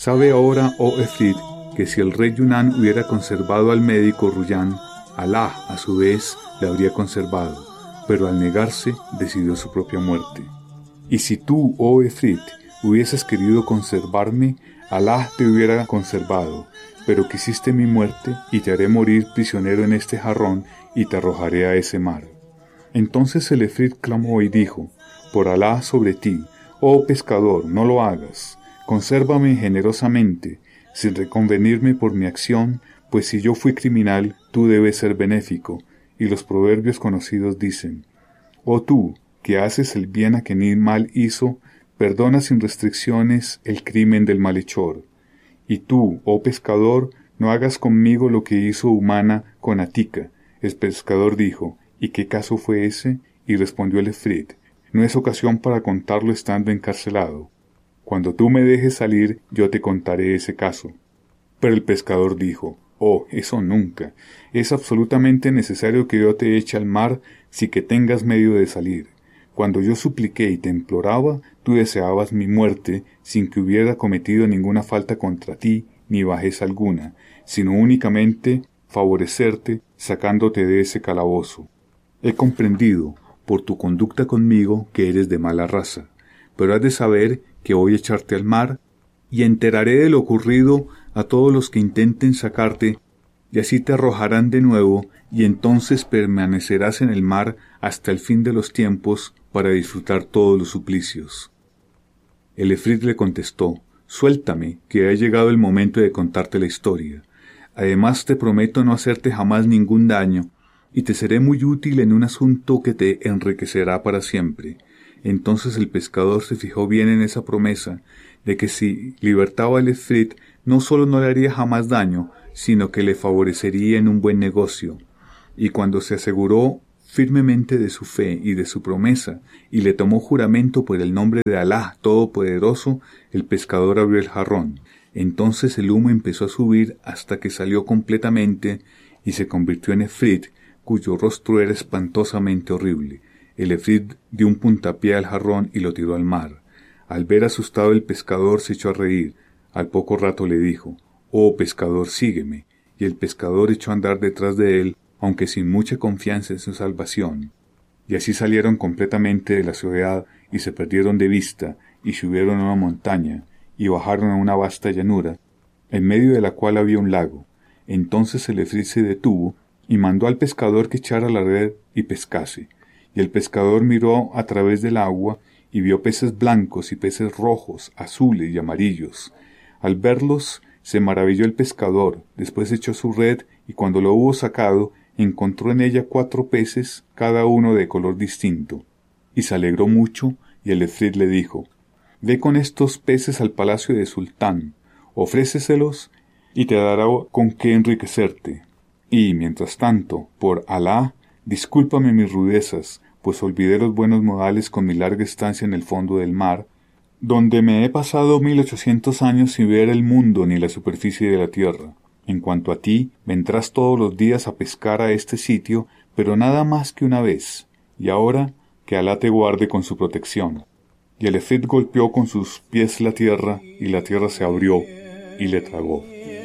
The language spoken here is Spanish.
Sabe ahora, oh Efrit, que si el rey Yunán hubiera conservado al médico Ruyán, Alá, a su vez, le habría conservado, pero al negarse, decidió su propia muerte. Y si tú, oh Efrit, hubieses querido conservarme, Alá te hubiera conservado, pero quisiste mi muerte, y te haré morir prisionero en este jarrón, y te arrojaré a ese mar. Entonces el Efrit clamó y dijo, por Alá sobre ti, oh pescador, no lo hagas, consérvame generosamente, sin reconvenirme por mi acción, pues si yo fui criminal, tú debes ser benéfico, y los proverbios conocidos dicen, oh tú, que haces el bien a quien ni mal hizo, perdona sin restricciones el crimen del malhechor. Y tú, oh pescador, no hagas conmigo lo que hizo Humana con Atica. El pescador dijo, ¿y qué caso fue ese? Y respondió el Efrit, no es ocasión para contarlo estando encarcelado. Cuando tú me dejes salir, yo te contaré ese caso. Pero el pescador dijo, oh, eso nunca. Es absolutamente necesario que yo te eche al mar si que tengas medio de salir. Cuando yo supliqué y te imploraba, tú deseabas mi muerte, sin que hubiera cometido ninguna falta contra ti, ni bajeza alguna, sino únicamente favorecerte, sacándote de ese calabozo. He comprendido, por tu conducta conmigo, que eres de mala raza, pero has de saber que voy a echarte al mar, y enteraré de lo ocurrido a todos los que intenten sacarte, y así te arrojarán de nuevo, y entonces permanecerás en el mar hasta el fin de los tiempos para disfrutar todos los suplicios. El Efrit le contestó, suéltame, que ha llegado el momento de contarte la historia. Además te prometo no hacerte jamás ningún daño, y te seré muy útil en un asunto que te enriquecerá para siempre. Entonces el pescador se fijó bien en esa promesa, de que si libertaba al Efrit, no solo no le haría jamás daño, sino que le favorecería en un buen negocio. Y cuando se aseguró firmemente de su fe y de su promesa, y le tomó juramento por el nombre de Alá Todopoderoso, el pescador abrió el jarrón. Entonces el humo empezó a subir hasta que salió completamente y se convirtió en Efrit, cuyo rostro era espantosamente horrible. El Efrit dio un puntapié al jarrón y lo tiró al mar. Al ver asustado el pescador se echó a reír. Al poco rato le dijo, «Oh pescador, sígueme», y el pescador echó a andar detrás de él, aunque sin mucha confianza en su salvación. Y así salieron completamente de la ciudad y se perdieron de vista, y subieron a una montaña, y bajaron a una vasta llanura, en medio de la cual había un lago. Entonces el Efrit se detuvo, y mandó al pescador que echara la red y pescase. Y el pescador miró a través del agua, y vio peces blancos y peces rojos, azules y amarillos. Al verlos, se maravilló el pescador, después echó su red, y cuando lo hubo sacado, encontró en ella 4 peces, cada uno de color distinto. Y se alegró mucho, y el Efrit le dijo, «Ve con estos peces al palacio de Sultán, ofréceselos, y te dará con qué enriquecerte. Y, mientras tanto, por Alá, discúlpame mis rudezas, pues olvidé los buenos modales con mi larga estancia en el fondo del mar, donde me he pasado 1800 años sin ver el mundo ni la superficie de la tierra. En cuanto a ti, vendrás todos los días a pescar a este sitio, pero nada más que una vez. Y ahora, que Alá te guarde con su protección». Y el Efrit golpeó con sus pies la tierra, y la tierra se abrió, y le tragó.